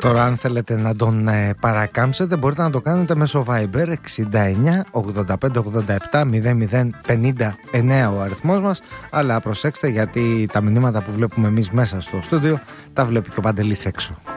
Τώρα αν θέλετε να τον παρακάμψετε μπορείτε να το κάνετε μέσω Viber 69 85 87 00 59 ο αριθμός μας. Αλλά προσέξτε, γιατί τα μηνύματα που βλέπουμε εμείς μέσα στο στούντιο τα βλέπει και ο Παντελής έξω.